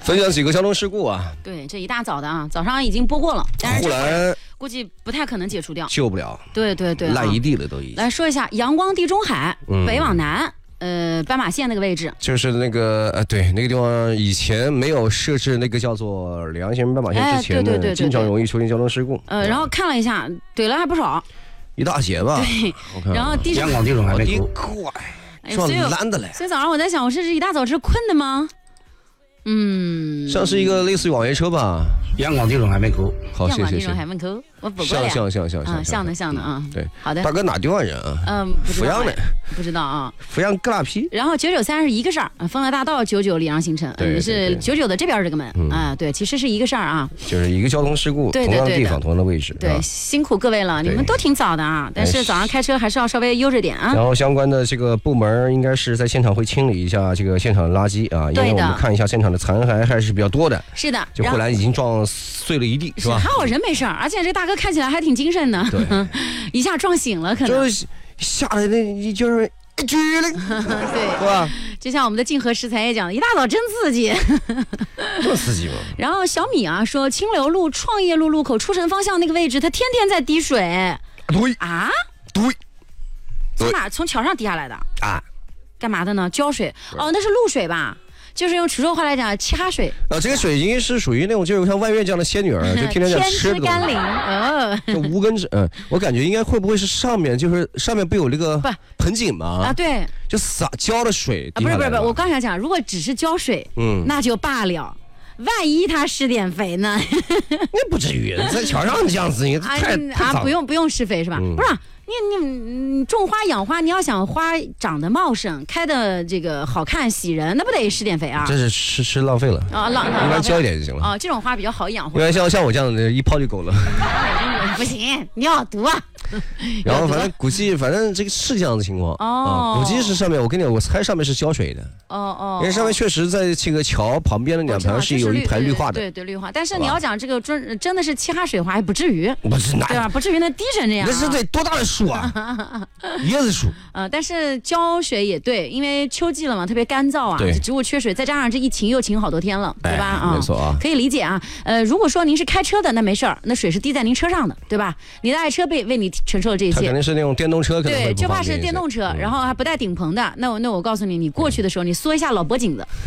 分享几个交通事故啊。 对，这一大早的啊，早上已经播过了，但是后来估计不太可能解除掉， 救不了。 对， 烂一地了都已经。 来说一下阳光地中海、北往南。斑马线那个位置， 就是那个对，那个地方以前没有设置那个叫做两线斑马线之前对， 经常容易出现交通事故。 然后看了一下，怼了还不少， 一大截吧。 对，然后阳光地中海没快，说烂的嘞。 所以早上我在想，我是一大早是困的吗？ 像是一个类似于网约车吧。 阳光地中海没沟。 好，谢谢。 阳光地中海门口，我补过来。像的啊。 对， 好的。 大哥哪地方人啊？阜阳的。 不知道啊。 阜阳疙瘩皮。 然后99-3是一个事儿，丰乐大道99礼让新城，是99的这边这个门啊。对，其实是一个事儿啊。 就是一个交通事故，同样的地方，同样的位置。 对，辛苦各位了，你们都挺早的啊，但是早上开车还是要稍微悠着点啊。 然后相关的这个部门应该是在现场会清理一下这个现场的垃圾啊，因为我们看一下现场的残骸还是比较多的。 是的， 就后来已经撞碎了一地，是吧？ 还好人没事儿，而且这大哥看起来还挺精神的，一下撞醒了，可能就是吓得那就是绝了， 对， 是吧？ 就像我们的静和食材也讲，一大早真刺激， 这么刺激吗？ 然后小米啊说，清流路创业路路口出城方向那个位置，它天天在滴水。 对啊， 对， 从哪？从桥上滴下来的啊？ 干嘛的呢？浇水？哦，那是露水吧？就是用衢州话来讲，七哈水。 这个水晶是属于那种，就是像外院这样的仙女儿，就天天在吃的。 天之甘霖， 就无根之，我感觉应该会不会是上面，就是上面不有那个盆景吗？ 啊，对， 就撒浇的水。 不是，我刚想讲，如果只是浇水，那就罢了。万一他施点肥呢？ 那不至于，在桥上这样子，你太脏。 不用施肥是吧？不是。你种花养花，你要想花长得茂盛，开的这个好看喜人，那不得施点肥啊？ 这是吃浪费了啊，一般浇一点就行了啊。这种花比较好养活。 因为像我这样的，一泡就够了。 不行，你要毒啊。 然后反正估计，反正这个是这样的情况估计是上面，我跟你讲，我猜上面是浇水的因为上面确实在这个桥旁边的两旁是有一排绿化的， 对绿化。但是你要讲这个真的是七哈水花，还不至于， 不是对吧？不至于那滴成这样。 那是得多大的树啊？椰子树。 但是浇水也对，因为秋季了嘛，特别干燥啊，植物缺水，再加上这一晴又晴好多天了，对吧？ 没错啊， 可以理解啊。如果说您是开车的，那没事儿，那水是滴在您车上的，对吧？你的爱车为你承受了这一切。 它肯定是那种电动车，可能对，就怕是电动车，然后还不带顶棚的。那我告诉你，你过去的时候，你缩一下老脖颈子。